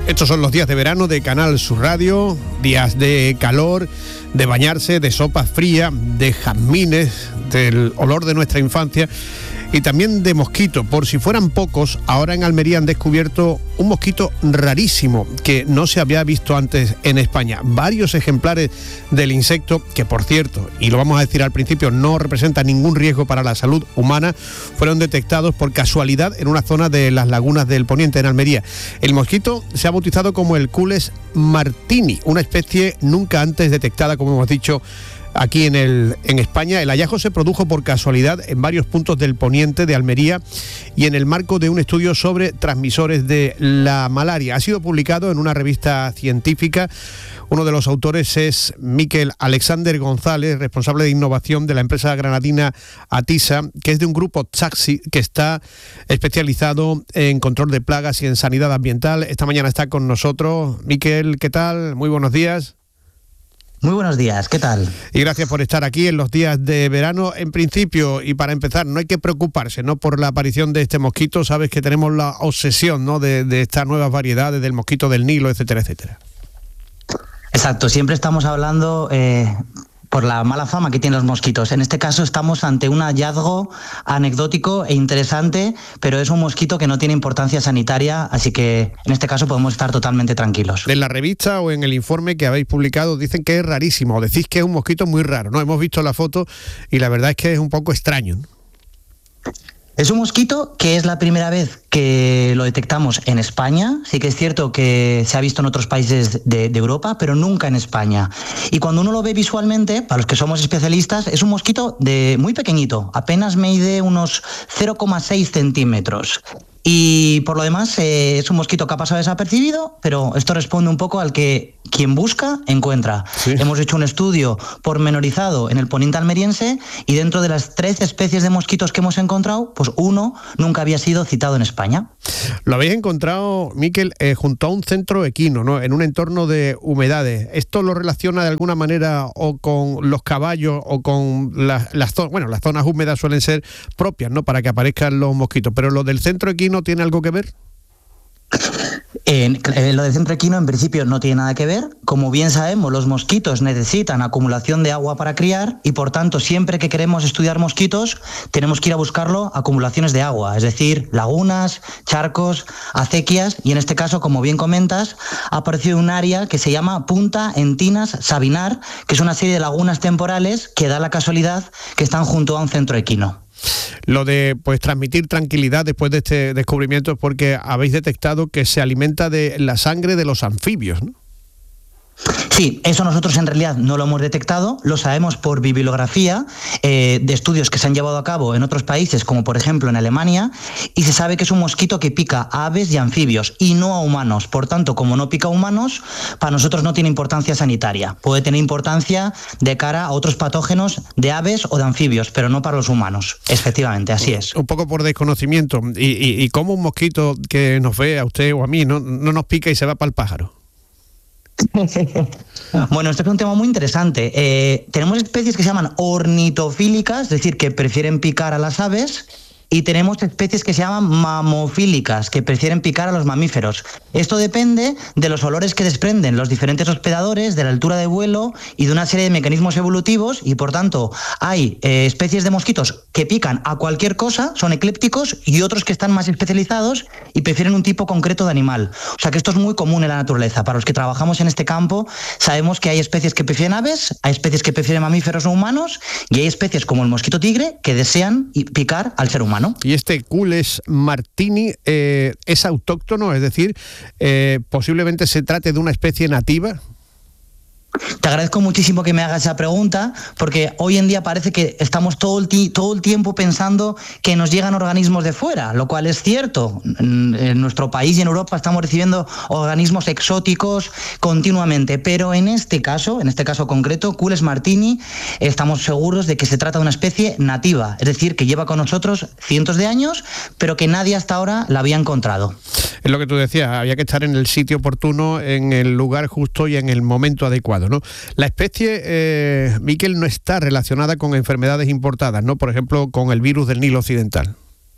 Estos son los días de verano de Canal Sur Radio, días de calor, de bañarse, de sopas frías, de jazmines, del olor de nuestra infancia y también de mosquito. Por si fueran pocos, ahora en Almería han descubierto un mosquito rarísimo que no se había visto antes en España. Varios ejemplares del insecto, que por cierto, y lo vamos a decir al principio, no representa ningún riesgo para la salud humana, fueron detectados por casualidad en una zona de las lagunas del Poniente, en Almería. El mosquito se ha bautizado como el Culex martini, una especie nunca antes detectada, como hemos dicho, aquí en España. El hallazgo se produjo por casualidad en varios puntos del poniente de Almería y en el marco de un estudio sobre transmisores de la malaria. Ha sido publicado en una revista científica. Uno de los autores es Miquel Alexander González, responsable de innovación de la empresa granadina Atisa, que es de un grupo Tsaxi que está especializado en control de plagas y en sanidad ambiental. Esta mañana está con nosotros. Miquel, ¿qué tal? Muy buenos días. Muy buenos días, ¿qué tal? Y gracias por estar aquí en los días de verano. En principio, y para empezar, no hay que preocuparse, ¿no?, por la aparición de este mosquito. Sabes que tenemos la obsesión, ¿no?, de estas nuevas variedades, del mosquito del Nilo, etcétera, etcétera. Exacto, siempre estamos hablando por la mala fama que tienen los mosquitos. En este caso estamos ante un hallazgo anecdótico e interesante, pero es un mosquito que no tiene importancia sanitaria, así que en este caso podemos estar totalmente tranquilos. En la revista o en el informe que habéis publicado dicen que es rarísimo, decís que es un mosquito muy raro, ¿no? Hemos visto la foto y la verdad es que es un poco extraño, ¿no? Es un mosquito que es la primera vez que lo detectamos en España. Sí que es cierto que se ha visto en otros países de Europa, pero nunca en España. Y cuando uno lo ve visualmente, para los que somos especialistas, es un mosquito muy pequeñito, apenas mide unos 0,6 centímetros. Y por lo demás es un mosquito que ha pasado desapercibido, pero esto responde un poco al que quien busca, encuentra. Sí. Hemos hecho un estudio pormenorizado en el poniente almeriense y dentro de las 13 especies de mosquitos que hemos encontrado, pues uno nunca había sido citado en España. Lo habéis encontrado, Miquel, junto a un centro equino, ¿no?, en un entorno de humedades. ¿Esto lo relaciona de alguna manera o con los caballos o con las zonas húmedas suelen ser propias, ¿no?, para que aparezcan los mosquitos? Pero lo del centro equino, ¿tiene algo que ver? Lo del centro equino en principio no tiene nada que ver. Como bien sabemos, los mosquitos necesitan acumulación de agua para criar y por tanto siempre que queremos estudiar mosquitos tenemos que ir a buscarlo a acumulaciones de agua, es decir, lagunas, charcos, acequias, y en este caso, como bien comentas, ha aparecido un área que se llama Punta Entinas Sabinar, que es una serie de lagunas temporales que da la casualidad que están junto a un centro equino. Lo de transmitir tranquilidad después de este descubrimiento es porque habéis detectado que se alimenta de la sangre de los anfibios, ¿no? Sí, eso nosotros en realidad no lo hemos detectado, lo sabemos por bibliografía de estudios que se han llevado a cabo en otros países, como por ejemplo en Alemania, y se sabe que es un mosquito que pica a aves y anfibios y no a humanos. Por tanto, como no pica a humanos, para nosotros no tiene importancia sanitaria. Puede tener importancia de cara a otros patógenos de aves o de anfibios, pero no para los humanos. Efectivamente, así es. Un poco por desconocimiento. ¿Y cómo un mosquito que nos ve a usted o a mí no nos pica y se va para el pájaro? Bueno, este es un tema muy interesante. Tenemos especies que se llaman ornitofílicas, es decir, que prefieren picar a las aves, y tenemos especies que se llaman mamofílicas, que prefieren picar a los mamíferos. Esto depende de los olores que desprenden los diferentes hospedadores, de la altura de vuelo y de una serie de mecanismos evolutivos, y por tanto hay especies de mosquitos que pican a cualquier cosa, son eclépticos, y otros que están más especializados y prefieren un tipo concreto de animal. O sea que esto es muy común en la naturaleza. Para los que trabajamos en este campo sabemos que hay especies que prefieren aves, hay especies que prefieren mamíferos no humanos, y hay especies como el mosquito tigre que desean picar al ser humano. Y este Culex martini es autóctono, es decir, posiblemente se trate de una especie nativa. Te agradezco muchísimo que me hagas esa pregunta, porque hoy en día parece que estamos todo el tiempo pensando que nos llegan organismos de fuera, lo cual es cierto. En nuestro país y en Europa estamos recibiendo organismos exóticos continuamente, pero en este caso concreto, Culex martini, estamos seguros de que se trata de una especie nativa, es decir, que lleva con nosotros cientos de años, pero que nadie hasta ahora la había encontrado. Es lo que tú decías, había que estar en el sitio oportuno, en el lugar justo y en el momento adecuado, ¿no? La especie, Miquel, no está relacionada con enfermedades importadas, ¿no? Por ejemplo, con el virus del Nilo Occidental.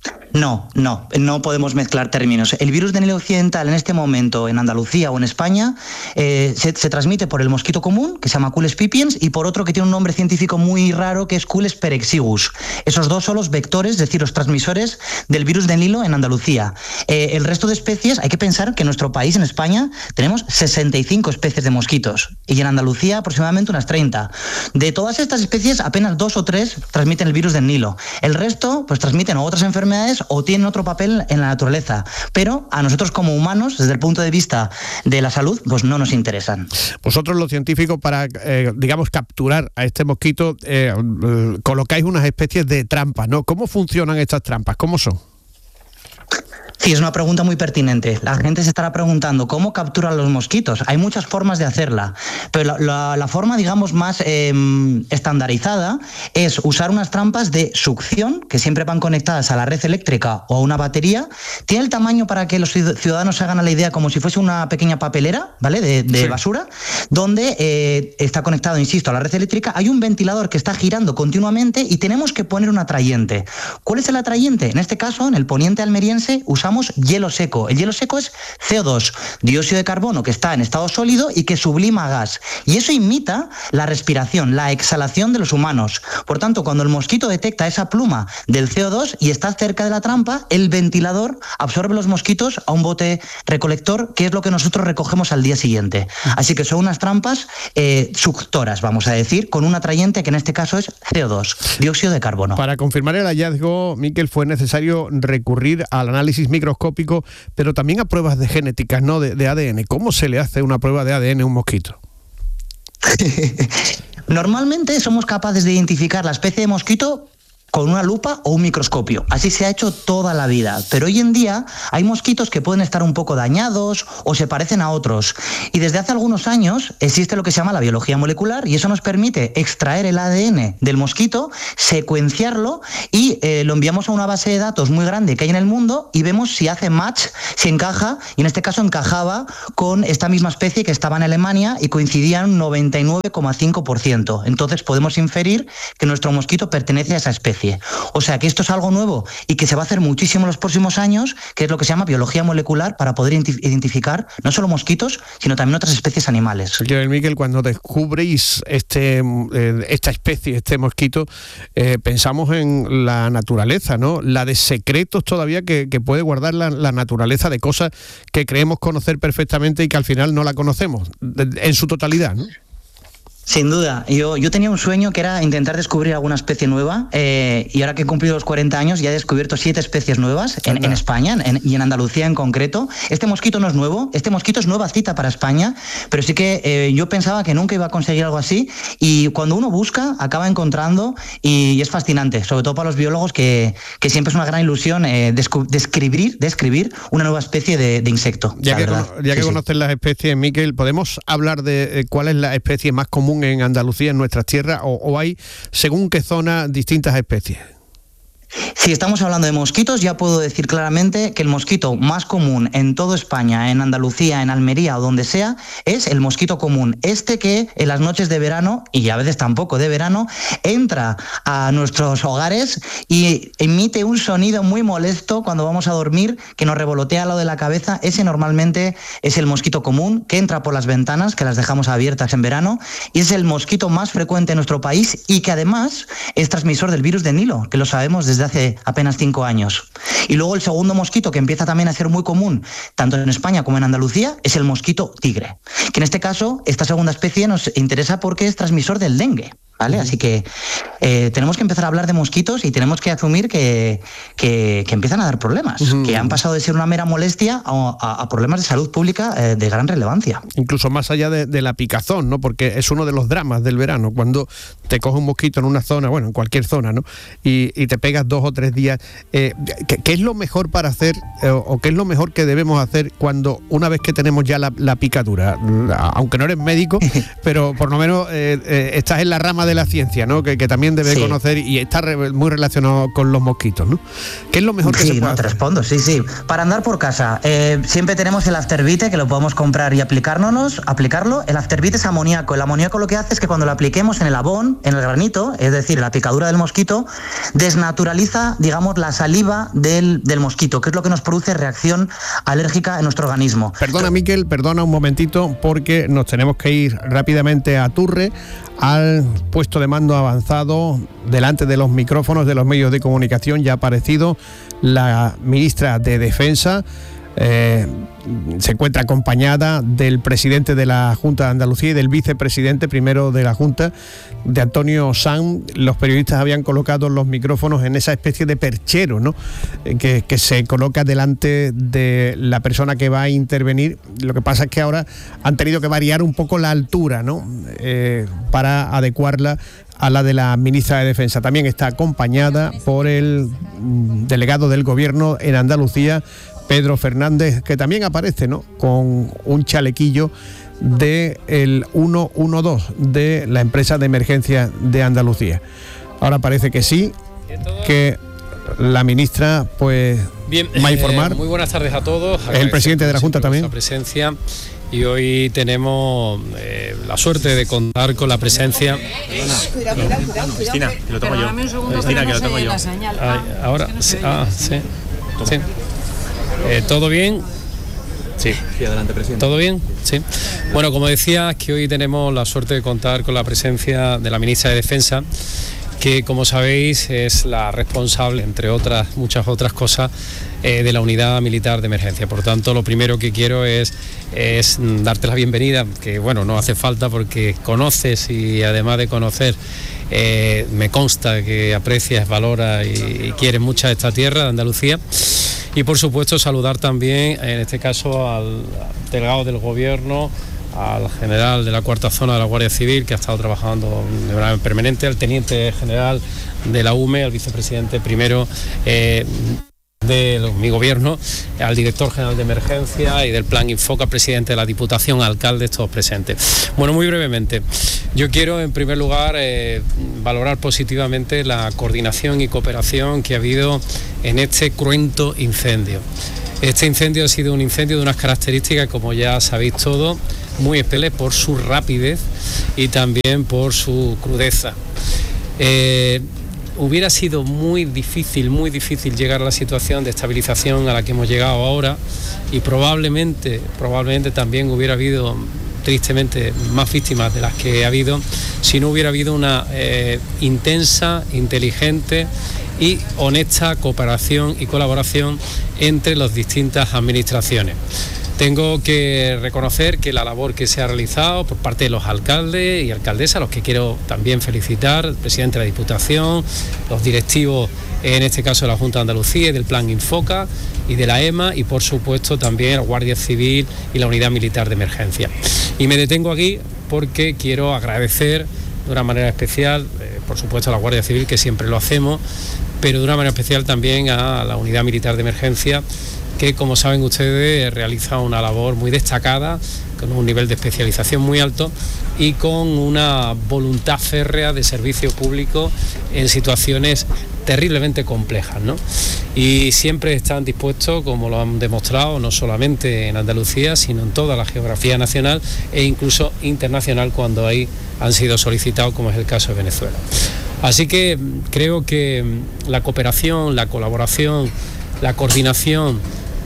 No podemos mezclar términos. El virus de Nilo occidental en este momento en Andalucía o en España se transmite por el mosquito común, que se llama Culex pipiens, y por otro que tiene un nombre científico muy raro, que es Culex perexiguus. Esos dos son los vectores, es decir, los transmisores del virus de Nilo en Andalucía. El resto de especies, hay que pensar que en nuestro país, en España, tenemos 65 especies de mosquitos y en Andalucía aproximadamente unas 30. De todas estas especies, apenas 2 o 3 transmiten el virus del Nilo. El resto, pues transmiten otras enfermedades o tienen otro papel en la naturaleza, pero a nosotros como humanos, desde el punto de vista de la salud, pues no nos interesan. Vosotros los científicos para, digamos, capturar a este mosquito, colocáis unas especies de trampas, ¿no? ¿Cómo funcionan estas trampas? ¿Cómo son? Sí, es una pregunta muy pertinente. La gente se estará preguntando cómo capturan los mosquitos. Hay muchas formas de hacerla, pero la forma, digamos, más estandarizada es usar unas trampas de succión que siempre van conectadas a la red eléctrica o a una batería. Tiene el tamaño, para que los ciudadanos se hagan a la idea, como si fuese una pequeña papelera, ¿vale? De basura, donde está conectado, insisto, a la red eléctrica. Hay un ventilador que está girando continuamente y tenemos que poner un atrayente. ¿Cuál es el atrayente? En este caso, en el poniente almeriense, usamos hielo seco. El hielo seco es CO2, dióxido de carbono, que está en estado sólido y que sublima gas. Y eso imita la respiración, la exhalación de los humanos. Por tanto, cuando el mosquito detecta esa pluma del CO2 y está cerca de la trampa, el ventilador absorbe los mosquitos a un bote recolector, que es lo que nosotros recogemos al día siguiente. Así que son unas trampas suctoras, vamos a decir, con un atrayente que en este caso es CO2, dióxido de carbono. Para confirmar el hallazgo, Miquel, fue necesario recurrir al análisis microscópico, pero también a pruebas de genética, ¿no? De ADN. ¿Cómo se le hace una prueba de ADN a un mosquito? Normalmente somos capaces de identificar la especie de mosquito con una lupa o un microscopio. Así se ha hecho toda la vida. Pero hoy en día hay mosquitos que pueden estar un poco dañados o se parecen a otros. Y desde hace algunos años existe lo que se llama la biología molecular, y eso nos permite extraer el ADN del mosquito, secuenciarlo y lo enviamos a una base de datos muy grande que hay en el mundo y vemos si hace match, si encaja, y en este caso encajaba con esta misma especie que estaba en Alemania y coincidían un 99,5%. Entonces podemos inferir que nuestro mosquito pertenece a esa especie. O sea que esto es algo nuevo y que se va a hacer muchísimo en los próximos años, que es lo que se llama biología molecular, para poder identificar no solo mosquitos, sino también otras especies animales. Miquel, cuando descubrís esta especie, este mosquito, pensamos en la naturaleza, ¿no? La de secretos todavía que puede guardar la naturaleza, de cosas que creemos conocer perfectamente y que al final no la conocemos en su totalidad, ¿no? Sin duda. Yo tenía un sueño que era intentar descubrir alguna especie nueva, y ahora que he cumplido los 40 años ya he descubierto 7 especies nuevas en España y en Andalucía en concreto. Este mosquito no es nuevo, este mosquito es nueva cita para España, pero sí que yo pensaba que nunca iba a conseguir algo así, y cuando uno busca acaba encontrando, y es fascinante, sobre todo para los biólogos, que siempre es una gran ilusión describir una nueva especie de insecto. Ya que conocen las especies, Miquel, ¿podemos hablar de cuál es la especie más común en Andalucía, en nuestras tierras, o hay, según qué zona, distintas especies? Si estamos hablando de mosquitos, ya puedo decir claramente que el mosquito más común en toda España, en Andalucía, en Almería o donde sea, es el mosquito común. Este que en las noches de verano, y a veces tampoco de verano, entra a nuestros hogares y emite un sonido muy molesto cuando vamos a dormir, que nos revolotea al lado de la cabeza. Ese normalmente es el mosquito común, que entra por las ventanas, que las dejamos abiertas en verano, y es el mosquito más frecuente en nuestro país y que además es transmisor del virus de Nilo, que lo sabemos desde hace apenas 5 años. Y luego el segundo mosquito, que empieza también a ser muy común tanto en España como en Andalucía, es el mosquito tigre, que en este caso esta segunda especie nos interesa porque es transmisor del dengue, ¿vale? Así que tenemos que empezar a hablar de mosquitos y tenemos que asumir que empiezan a dar problemas, que han pasado de ser una mera molestia a problemas de salud pública de gran relevancia. Incluso más allá de la picazón, ¿no? Porque es uno de los dramas del verano, cuando te coge un mosquito en una zona, bueno, en cualquier zona, ¿no? Y te pegas 2 o 3 días. ¿Qué es lo mejor para hacer, o qué es lo mejor que debemos hacer cuando, una vez que tenemos ya la picadura? Aunque no eres médico, pero por lo menos estás en la rama de la ciencia, ¿no? Que también debe conocer y está muy relacionado con los mosquitos, ¿no? ¿Qué es lo mejor que se puede hacer? Sí, te respondo, sí. Para andar por casa, siempre tenemos el Afterbite, que lo podemos comprar y aplicarlo. El Afterbite es amoníaco. El amoníaco lo que hace es que cuando lo apliquemos en el abón, en el granito, es decir, en la picadura del mosquito, desnaturaliza, digamos, la saliva del mosquito, que es lo que nos produce reacción alérgica en nuestro organismo. Perdona, Miquel, perdona un momentito, porque nos tenemos que ir rápidamente a Turre, al puesto de mando avanzado. Delante de los micrófonos de los medios de comunicación ya ha aparecido la ministra de Defensa. Se encuentra acompañada del presidente de la Junta de Andalucía y del vicepresidente primero de la Junta, de Antonio Sanz. Los periodistas habían colocado los micrófonos en esa especie de perchero, ¿no? Que se coloca delante de la persona que va a intervenir. Lo que pasa es que ahora han tenido que variar un poco la altura, ¿no? Para adecuarla a la de la ministra de Defensa. También está acompañada por el delegado del Gobierno en Andalucía, Pedro Fernández, que también aparece, ¿no?, con un chalequillo del 112 de la empresa de emergencia de Andalucía. Ahora parece que sí, que la ministra pues bien, va a informar. Muy buenas tardes a todos. El presidente de la Junta también. Presencia. Y hoy tenemos la suerte de contar con la presencia. Cuidado. Cristina, que lo tomo yo. Cristina, que lo tomo yo. Ahora, sí. ¿Todo bien? Sí, adelante, presidente. ¿Todo bien? Sí. Bueno, como decía, que hoy tenemos la suerte de contar con la presencia de la ministra de Defensa, que, como sabéis, es la responsable, entre muchas otras cosas, de la Unidad Militar de Emergencia. Por tanto, lo primero que quiero es darte la bienvenida, que bueno, no hace falta porque conoces, y además de conocer, me consta que aprecias, valoras y quieres mucho esta tierra de Andalucía. Y por supuesto saludar también, en este caso, al delegado del Gobierno, al general de la cuarta zona de la Guardia Civil, que ha estado trabajando de manera permanente, al teniente general de la UME, al vicepresidente primero de mi gobierno, al director general de emergencia y del plan Infoca, presidente de la Diputación, alcaldes, todos presentes. Bueno, muy brevemente, yo quiero en primer lugar valorar positivamente la coordinación y cooperación que ha habido en este cruento incendio. Este incendio ha sido un incendio de unas características, como ya sabéis todos, muy especiales por su rapidez y también por su crudeza. Hubiera sido muy difícil llegar a la situación de estabilización a la que hemos llegado ahora, y probablemente también hubiera habido, tristemente, más víctimas de las que ha habido si no hubiera habido una intensa, inteligente y honesta cooperación y colaboración entre las distintas administraciones. Tengo que reconocer que la labor que se ha realizado por parte de los alcaldes y alcaldesas, a los que quiero también felicitar, el presidente de la Diputación, los directivos, en este caso de la Junta de Andalucía y del Plan Infoca y de la EMA, y por supuesto también la Guardia Civil y la Unidad Militar de Emergencia. Y me detengo aquí porque quiero agradecer de una manera especial, por supuesto a la Guardia Civil, que siempre lo hacemos, pero de una manera especial también a la Unidad Militar de Emergencia, que, como saben ustedes, realiza una labor muy destacada, con un nivel de especialización muy alto y con una voluntad férrea de servicio público en situaciones terriblemente complejas, ¿no? Y siempre están dispuestos, como lo han demostrado, no solamente en Andalucía, sino en toda la geografía nacional e incluso internacional cuando ahí han sido solicitados, como es el caso de Venezuela. Así que creo que la cooperación, la colaboración, la coordinación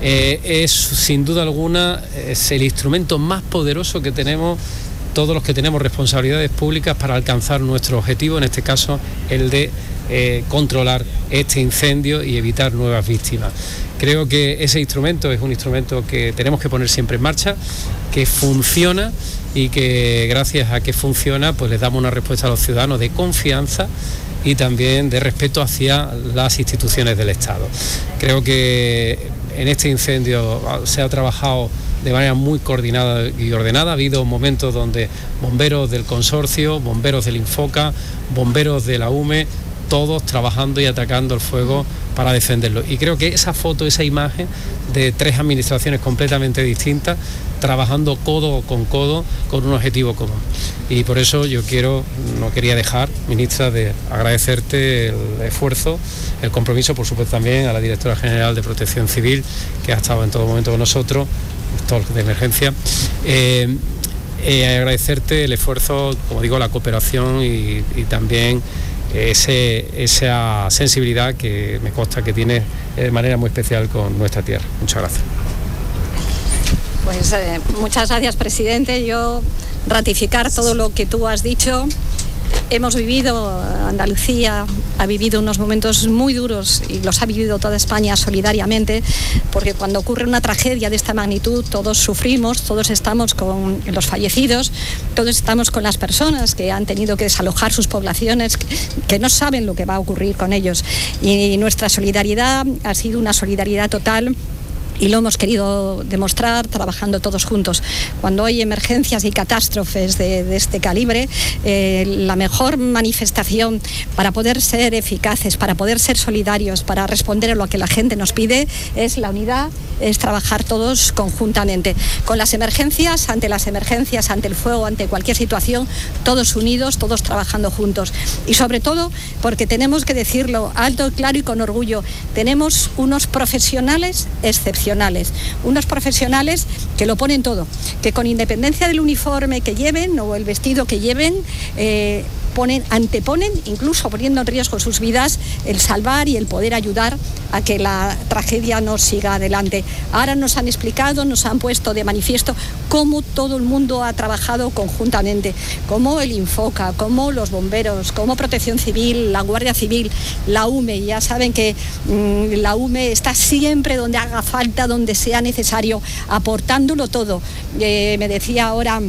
es, sin duda alguna, es el instrumento más poderoso que tenemos todos los que tenemos responsabilidades públicas para alcanzar nuestro objetivo, en este caso el de controlar este incendio y evitar nuevas víctimas. Creo que ese instrumento es un instrumento que tenemos que poner siempre en marcha, que funciona y que, gracias a que funciona, pues les damos una respuesta a los ciudadanos de confianza y también de respeto hacia las instituciones del Estado. Creo que en este incendio se ha trabajado de manera muy coordinada y ordenada. Ha habido momentos donde bomberos del consorcio, bomberos del Infoca, bomberos de la UME, todos trabajando y atacando el fuego para defenderlo. Y creo que esa foto, esa imagen de 3 administraciones completamente distintas, trabajando codo con codo con un objetivo común. Y por eso yo no quería dejar, ministra, de agradecerte el esfuerzo, el compromiso, por supuesto también a la directora general de Protección Civil, que ha estado en todo momento con nosotros, de emergencia. Agradecerte el esfuerzo, como digo, la cooperación y también esa sensibilidad que me consta que tienes de manera muy especial con nuestra tierra. Muchas gracias. Pues muchas gracias, presidente. Yo ratificar todo lo que tú has dicho. Hemos vivido, Andalucía ha vivido unos momentos muy duros y los ha vivido toda España solidariamente, porque cuando ocurre una tragedia de esta magnitud todos sufrimos, todos estamos con los fallecidos, todos estamos con las personas que han tenido que desalojar sus poblaciones, que no saben lo que va a ocurrir con ellos. Y nuestra solidaridad ha sido una solidaridad total. Y lo hemos querido demostrar trabajando todos juntos. Cuando hay emergencias y catástrofes de este calibre, la mejor manifestación para poder ser eficaces, para poder ser solidarios, para responder a lo que la gente nos pide, es la unidad, es trabajar todos conjuntamente. Con las emergencias, ante el fuego, ante cualquier situación, todos unidos, todos trabajando juntos. Y sobre todo, porque tenemos que decirlo alto, claro y con orgullo, tenemos unos profesionales excepcionales. Unos profesionales que lo ponen todo, que con independencia del uniforme que lleven o el vestido que lleven, anteponen, incluso poniendo en riesgo sus vidas, el salvar y el poder ayudar a que la tragedia no siga adelante. Ahora nos han explicado, nos han puesto de manifiesto cómo todo el mundo ha trabajado conjuntamente, cómo el Infoca, cómo los bomberos, cómo Protección Civil, la Guardia Civil, la UME. Ya saben que la UME está siempre donde haga falta, donde sea necesario, aportándolo todo. Me decía ahora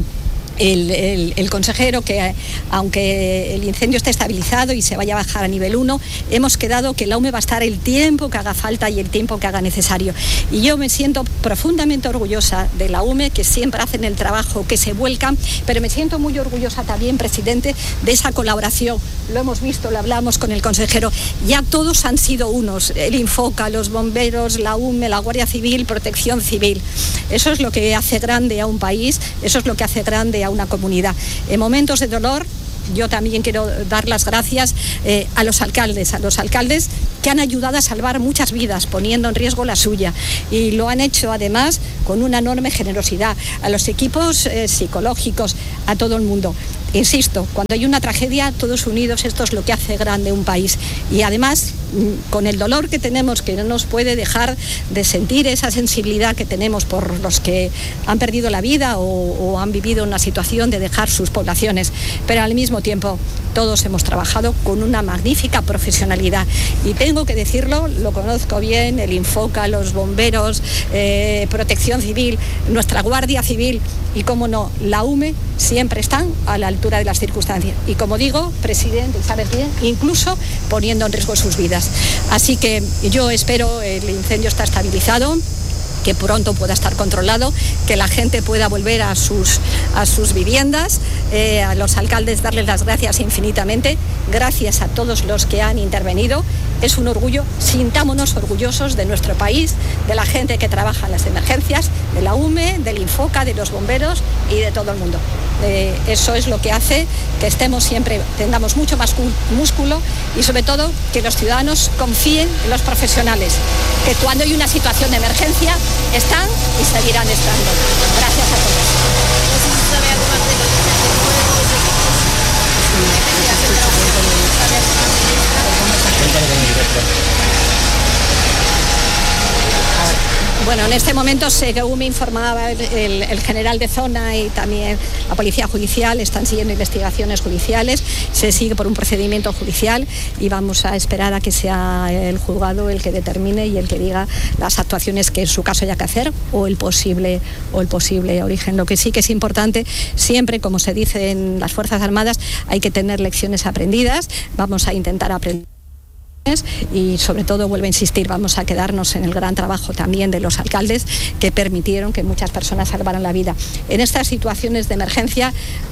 el consejero que aunque el incendio esté estabilizado y se vaya a bajar a nivel 1, hemos quedado que la UME va a estar el tiempo que haga falta y el tiempo que haga necesario. Y yo me siento profundamente orgullosa de la UME, que siempre hacen el trabajo, que se vuelcan, pero me siento muy orgullosa también, presidente, de esa colaboración. Lo hemos visto, lo hablamos con el consejero, ya todos han sido unos, el Infoca, los bomberos, la UME, la Guardia Civil, Protección Civil. Eso es lo que hace grande a un país, eso es lo que hace grande a una comunidad. En momentos de dolor, yo también quiero dar las gracias a los alcaldes que han ayudado a salvar muchas vidas, poniendo en riesgo la suya, y lo han hecho además con una enorme generosidad, a los equipos psicológicos, a todo el mundo. Insisto, cuando hay una tragedia, todos unidos, esto es lo que hace grande un país. Y además, con el dolor que tenemos, que no nos puede dejar de sentir esa sensibilidad que tenemos por los que han perdido la vida o han vivido una situación de dejar sus poblaciones. Pero al mismo tiempo, todos hemos trabajado con una magnífica profesionalidad. Y tengo que decirlo, lo conozco bien, el Infoca, los bomberos, Protección Civil, nuestra Guardia Civil y, cómo no, la UME, siempre están a la altura de las circunstancias. Y como digo, presidente, sabes bien, incluso poniendo en riesgo sus vidas. Así que yo espero, el incendio está estabilizado, que pronto pueda estar controlado, que la gente pueda volver a sus viviendas, a los alcaldes darles las gracias infinitamente, gracias a todos los que han intervenido. Es un orgullo, sintámonos orgullosos de nuestro país, de la gente que trabaja en las emergencias, de la UME, del Infoca, de los bomberos y de todo el mundo. Eso es lo que hace que estemos siempre, tengamos mucho más músculo y sobre todo que los ciudadanos confíen en los profesionales, que cuando hay una situación de emergencia están y seguirán estando. Gracias a todos. Bueno, en este momento, según me informaba el general de zona y también la Policía Judicial, están siguiendo investigaciones judiciales, se sigue por un procedimiento judicial y vamos a esperar a que sea el juzgado el que determine y el que diga las actuaciones que en su caso haya que hacer o el posible origen. Lo que sí que es importante, siempre, como se dice en las Fuerzas Armadas, hay que tener lecciones aprendidas, vamos a intentar aprender. Y sobre todo, vuelvo a insistir, vamos a quedarnos en el gran trabajo también de los alcaldes que permitieron que muchas personas salvaran la vida. En estas situaciones de emergencia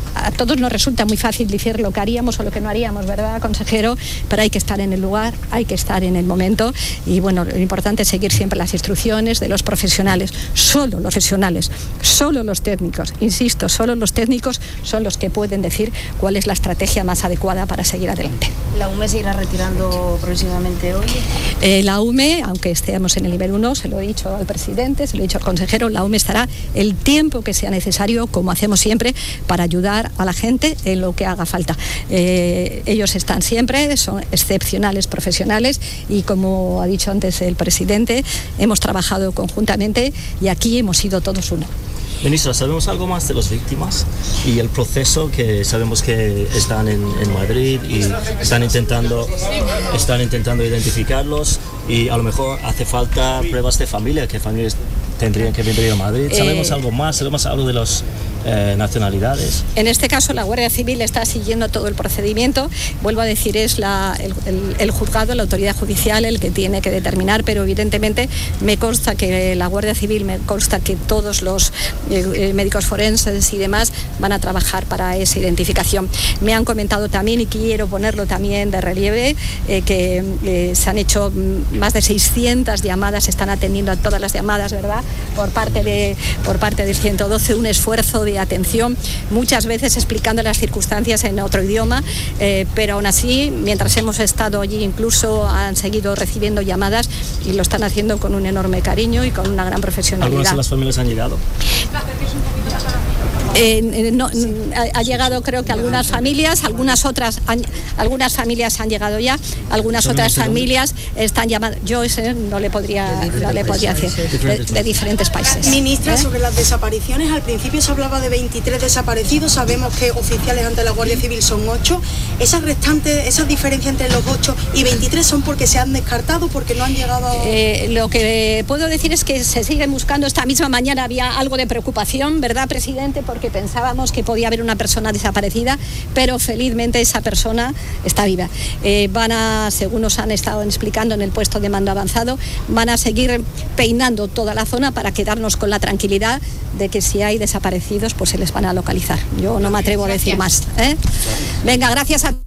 a todos nos resulta muy fácil decir lo que haríamos o lo que no haríamos, ¿verdad, consejero? Pero hay que estar en el lugar, hay que estar en el momento y bueno, lo importante es seguir siempre las instrucciones de los profesionales, solo los profesionales, solo los técnicos, insisto, solo los técnicos son los que pueden decir cuál es la estrategia más adecuada para seguir adelante. ¿La UME se irá retirando próximamente hoy? La UME, aunque estemos en el nivel 1, se lo he dicho al presidente, se lo he dicho al consejero, la UME estará el tiempo que sea necesario, como hacemos siempre, para ayudar a la gente en lo que haga falta. Ellos están siempre, son excepcionales profesionales y como ha dicho antes el presidente, hemos trabajado conjuntamente y aquí hemos sido todos uno. Ministra, ¿sabemos algo más de las víctimas y el proceso que sabemos que están en Madrid y están intentando identificarlos y a lo mejor hace falta pruebas de familia, que familias tendrían que venir a Madrid? ¿Sabemos algo más? ¿Sabemos algo de los nacionalidades? En este caso la Guardia Civil está siguiendo todo el procedimiento. Vuelvo a decir, es el juzgado, la autoridad judicial el que tiene que determinar, pero evidentemente me consta que la Guardia Civil, me consta que todos los médicos forenses y demás van a trabajar para esa identificación. Me han comentado también, y quiero ponerlo también de relieve, que se han hecho más de 600 llamadas, se están atendiendo a todas las llamadas, ¿verdad? Por parte del 112, un esfuerzo de atención, muchas veces explicando las circunstancias en otro idioma, pero aún así, mientras hemos estado allí, incluso han seguido recibiendo llamadas y lo están haciendo con un enorme cariño y con una gran profesionalidad. ¿Algunas de las familias han llegado? Ha llegado, creo que algunas familias, algunas familias han llegado ya, algunas otras familias están llamadas. Yo ese no le podría decir, de diferentes países. Ministra, sobre las desapariciones, al principio se hablaba de 23 desaparecidos, sabemos que oficiales ante la Guardia Civil son 8. Esas diferencias entre los 8 y 23 son porque se han descartado, porque no han llegado. Lo que puedo decir es que se siguen buscando. Esta misma mañana había algo de preocupación, ¿verdad, presidente? Porque pensábamos que podía haber una persona desaparecida, pero felizmente esa persona está viva. Según nos han estado explicando en el puesto de mando avanzado, van a seguir peinando toda la zona para quedarnos con la tranquilidad de que si hay desaparecidos, pues se les van a localizar. Yo no me atrevo a decir más. Venga, gracias a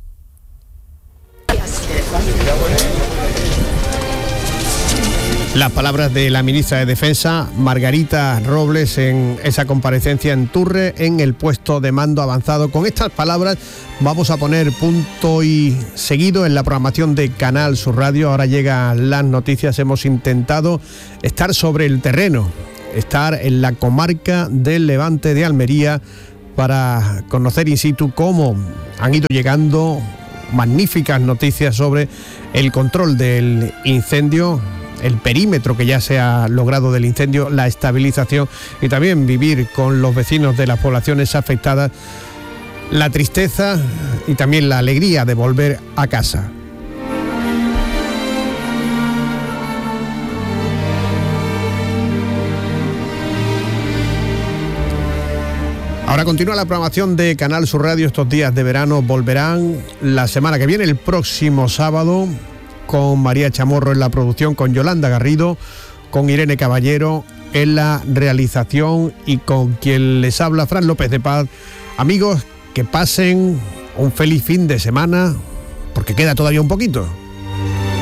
Las palabras de la ministra de Defensa, Margarita Robles, en esa comparecencia en Turre, en el puesto de mando avanzado. Con estas palabras vamos a poner punto y seguido en la programación de Canal Sur Radio. Ahora llegan las noticias. Hemos intentado estar sobre el terreno, estar en la comarca del Levante de Almería para conocer in situ cómo han ido llegando magníficas noticias sobre el control del incendio, el perímetro que ya se ha logrado del incendio, la estabilización y también vivir con los vecinos de las poblaciones afectadas la tristeza y también la alegría de volver a casa. Ahora continúa la programación de Canal Sur Radio. Estos días de verano volverán la semana que viene, el próximo sábado, con María Chamorro en la producción, con Yolanda Garrido, con Irene Caballero en la realización y con quien les habla, Fran López de Paz. Amigos, que pasen un feliz fin de semana, porque queda todavía un poquito.